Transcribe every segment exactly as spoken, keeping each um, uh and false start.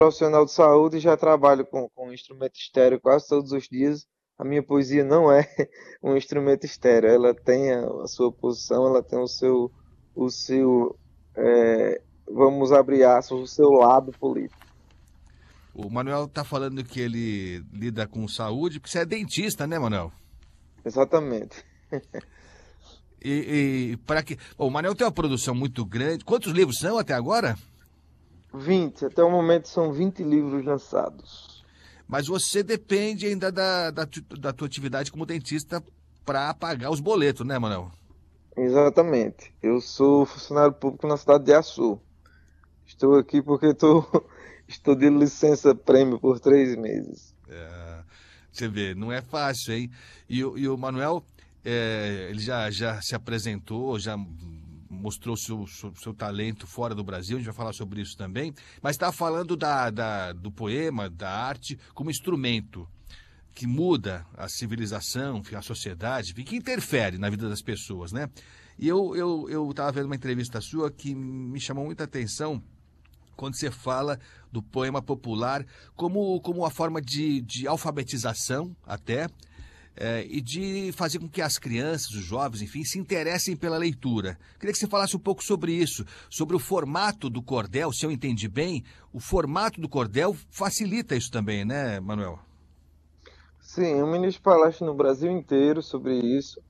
profissional de saúde e já trabalho com, com instrumento estéreo quase todos os dias. A minha poesia não é um instrumento estéreo, ela tem a, a sua posição, ela tem o seu, o seu, é, vamos abrir aspas, o seu lado político. O Manuel tá falando que ele lida com saúde, porque você é dentista, né, Manuel? Exatamente. E, e para que. Bom, o Manuel tem uma produção muito grande. Quantos livros são até agora? Vinte até o momento são vinte livros lançados. Mas você depende ainda da, da, tu- da tua atividade como dentista para pagar os boletos, né, Manuel? Exatamente. Eu sou funcionário público na cidade de Açu. Estou aqui porque estou, estou de licença prêmio por três meses. É, você vê, não é fácil, hein? E, o- e o Manuel, é, ele já, já se apresentou, já mostrou seu, seu, seu talento fora do Brasil, a gente vai falar sobre isso também, mas está falando da, da- do poema, da arte, como instrumento que muda a civilização, enfim, a sociedade, enfim, que interfere na vida das pessoas, né? E eu eu eu estava vendo uma entrevista sua que me chamou muita atenção quando você fala do poema popular como, como uma forma de, de alfabetização até, é, e de fazer com que as crianças, os jovens, enfim, se interessem pela leitura. Queria que você falasse um pouco sobre isso, sobre o formato do cordel, se eu entendi bem, o formato do cordel facilita isso também, né, Manuel? Sim, eu ministro palestra no Brasil inteiro sobre isso,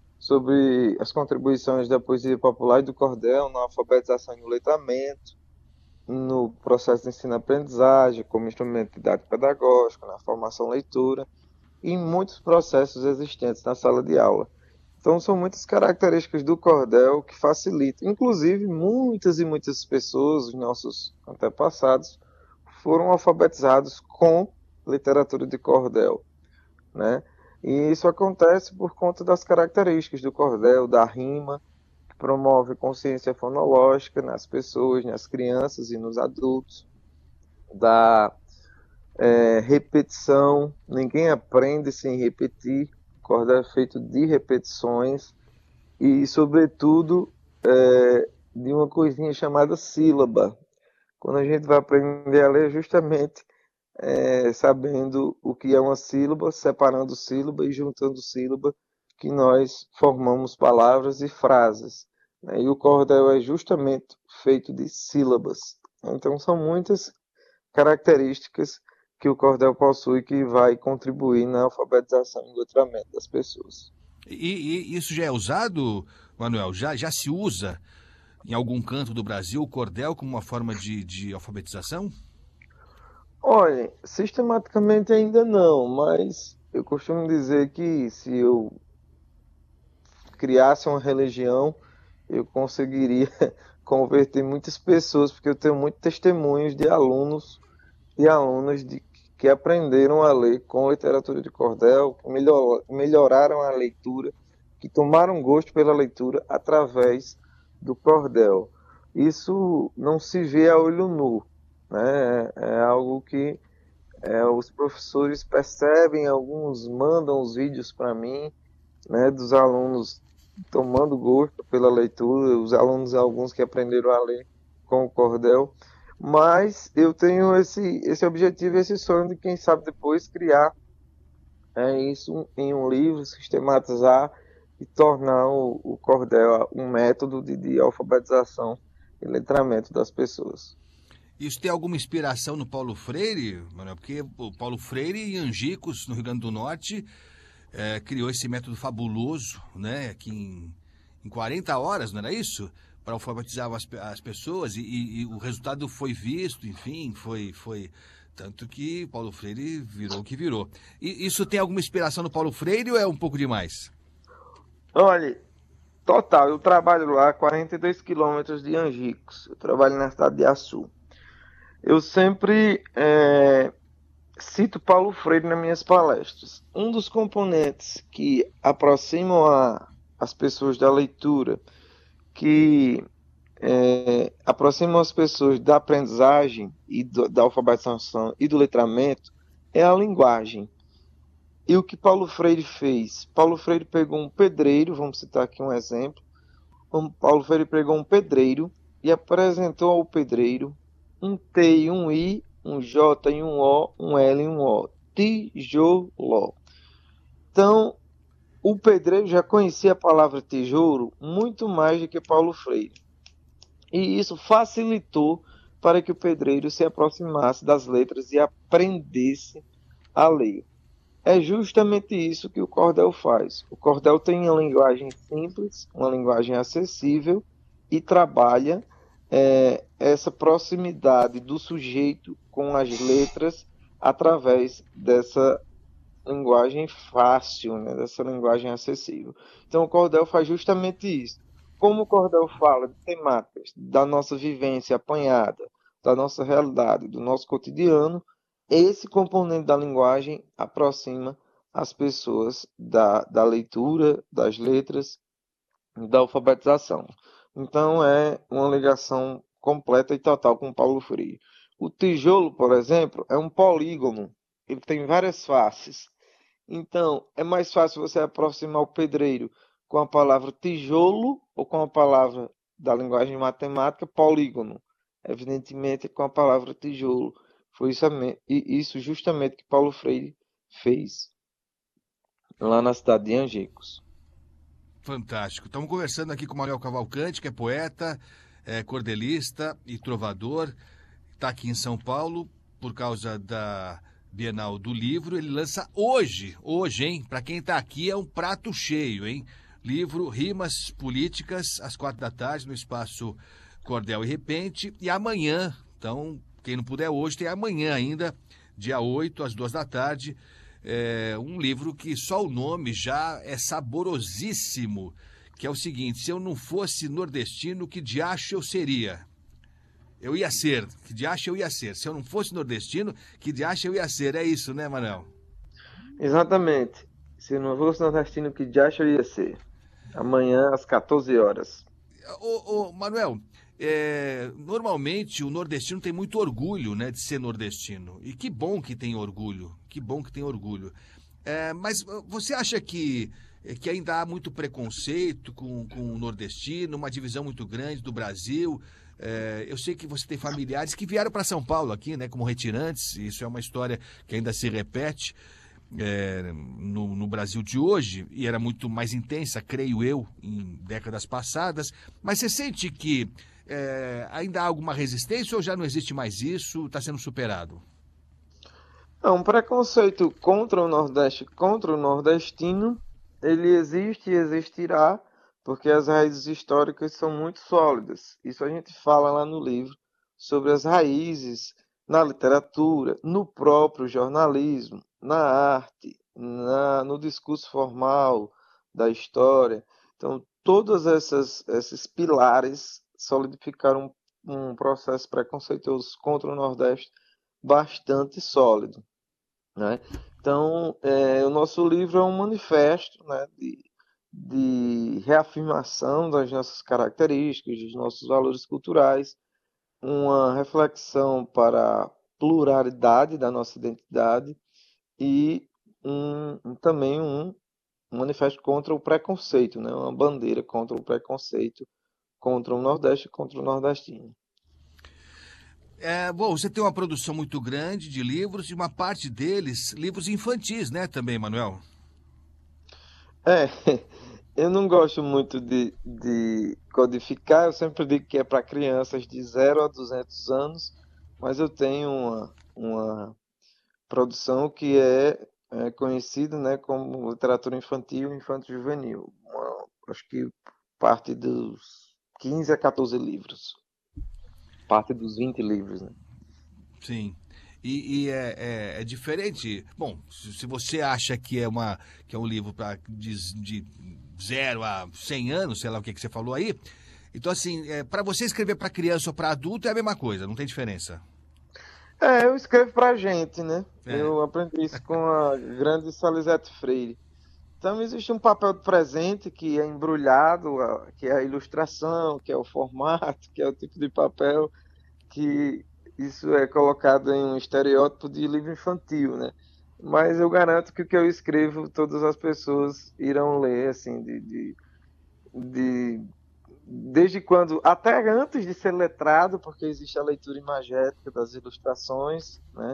sobre as contribuições da poesia popular e do cordel na alfabetização e no letramento, no processo de ensino-aprendizagem, como instrumento didático pedagógico, na formação leitura e em muitos processos existentes na sala de aula. Então, são muitas características do cordel que facilitam. Inclusive, muitas e muitas pessoas, os nossos antepassados, foram alfabetizados com literatura de cordel, né? E isso acontece por conta das características do cordel, da rima, que promove consciência fonológica nas pessoas, nas crianças e nos adultos, da é, repetição, ninguém aprende sem repetir, o cordel é feito de repetições e, sobretudo, é, de uma coisinha chamada sílaba. Quando a gente vai aprender a ler, justamente é, sabendo o que é uma sílaba, separando sílaba e juntando sílaba, que nós formamos palavras e frases, né? E o cordel é justamente feito de sílabas. Então, são muitas características que o cordel possui que vai contribuir na alfabetização e letramento das pessoas. E, e isso já é usado, Manuel? Já, já se usa em algum canto do Brasil o cordel como uma forma de, de alfabetização? Olha, sistematicamente ainda não, mas eu costumo dizer que se eu criasse uma religião, eu conseguiria converter muitas pessoas, porque eu tenho muitos testemunhos de alunos e alunas de, que aprenderam a ler com literatura de cordel, que melhor, melhoraram a leitura, que tomaram gosto pela leitura através do cordel. Isso não se vê a olho nu, né? É, é algo que é, os professores percebem, alguns mandam os vídeos para mim, né, dos alunos tomando gosto pela leitura, os alunos, alguns que aprenderam a ler com o cordel, mas eu tenho esse, esse objetivo, esse sonho de, quem sabe, depois criar é, isso em um livro, sistematizar e tornar o, o cordel um método de, de alfabetização e letramento das pessoas. Isso tem alguma inspiração no Paulo Freire, Manuel? Porque o Paulo Freire, em Angicos, no Rio Grande do Norte, eh, criou esse método fabuloso, né? Que em, em quarenta horas, não era isso? Para alfabetizar as, pe- as pessoas e, e- e o resultado foi visto, enfim, foi, foi. Tanto que Paulo Freire virou o que virou. E isso tem alguma inspiração no Paulo Freire ou é um pouco demais? Olha, total, eu trabalho lá a quarenta e dois quilômetros de Angicos, eu trabalho na cidade de Açu. Eu sempre é, cito Paulo Freire nas minhas palestras. Um dos componentes que aproximam a, as pessoas da leitura, que é, aproximam as pessoas da aprendizagem e do, da alfabetização e do letramento, é a linguagem. E o que Paulo Freire fez? Paulo Freire pegou um pedreiro, vamos citar aqui um exemplo. Um, Paulo Freire pegou um pedreiro e apresentou ao pedreiro um T e um I, um J e um O, um L e um O. Tijolo. Então, o pedreiro já conhecia a palavra tijolo muito mais do que Paulo Freire. E isso facilitou para que o pedreiro se aproximasse das letras e aprendesse a ler. É justamente isso que o cordel faz. O cordel tem uma linguagem simples, uma linguagem acessível e trabalha é, essa proximidade do sujeito com as letras através dessa linguagem fácil, né, dessa linguagem acessível. Então o cordel faz justamente isso. Como o cordel fala de temáticas da nossa vivência apanhada, da nossa realidade, do nosso cotidiano, esse componente da linguagem aproxima as pessoas da, da leitura, das letras, da alfabetização. Então é uma ligação completa e total com Paulo Freire. O tijolo, por exemplo, é um polígono. Ele tem várias faces. Então, é mais fácil você aproximar o pedreiro com a palavra tijolo ou com a palavra da linguagem matemática polígono. Evidentemente, com a palavra tijolo. Foi isso, isso justamente que Paulo Freire fez lá na cidade de Angicos. Fantástico. Estamos conversando aqui com o Manuel Cavalcante, que é poeta, é cordelista e trovador. Está aqui em São Paulo por causa da Bienal do Livro. Ele lança hoje, hoje, hein? Para quem está aqui é um prato cheio, hein? Livro Rimas Políticas, às quatro da tarde, no Espaço Cordel e Repente. E amanhã, então, quem não puder hoje, tem amanhã ainda, dia oito, às duas da tarde, é um livro que só o nome já é saborosíssimo, que é o seguinte: se eu não fosse nordestino, que diacho eu seria? Eu ia ser, que diacho eu ia ser. Se eu não fosse nordestino, que diacho eu ia ser. É isso, né, Manuel? Exatamente. Se eu não fosse nordestino, que diacho eu ia ser? Amanhã, às quatorze horas. Ô, ô Manuel, é, normalmente o nordestino tem muito orgulho, né, de ser nordestino. E que bom que tem orgulho, que bom que tem orgulho. É, mas você acha que, que ainda há muito preconceito com, com o nordestino, uma divisão muito grande do Brasil? É, eu sei que você tem familiares que vieram para São Paulo aqui, né, como retirantes. Isso é uma história que ainda se repete é, no, no Brasil de hoje, e era muito mais intensa, creio eu, em décadas passadas. Mas você sente que é, ainda há alguma resistência ou já não existe mais isso, está sendo superado? Não, um preconceito contra o Nordeste, contra o nordestino, ele existe e existirá, porque as raízes históricas são muito sólidas. Isso a gente fala lá no livro, sobre as raízes na literatura, no próprio jornalismo, na arte, na, no discurso formal da história. Então, todos essas, esses pilares solidificaram um, um processo preconceituoso contra o Nordeste bastante sólido, né? Então, é, o nosso livro é um manifesto, né, de, de reafirmação das nossas características, dos nossos valores culturais, uma reflexão para a pluralidade da nossa identidade e um, também um manifesto contra o preconceito, né, uma bandeira contra o preconceito, contra o Nordeste e contra o nordestino. É, bom, você tem uma produção muito grande de livros e uma parte deles, livros infantis, né, também, Manuel? É, eu não gosto muito de, de codificar, eu sempre digo que é para crianças de zero a duzentos anos, mas eu tenho uma, uma produção que é, é conhecida, né, como literatura infantil e infanto-juvenil. Uma- Acho que parte dos quinze a quatorze livros, parte dos vinte livros, né? Sim. E, e é, é, é diferente. Bom, se, se você acha que é, uma, que é um livro pra, de, de zero a cem anos, sei lá o que, que você falou aí, então, assim, é, para você escrever para criança ou para adulto é a mesma coisa, não tem diferença. É, eu escrevo pra gente, né? É, Eu aprendi isso com a grande Salizete Freire. Então, existe um papel de presente que é embrulhado, a- que é a ilustração, que é o formato, que é o tipo de papel, que isso é colocado em um estereótipo de livro infantil, né? Mas eu garanto que o que eu escrevo, todas as pessoas irão ler, assim, de, de, de desde quando, até antes de ser letrado, porque existe a leitura imagética das ilustrações, né?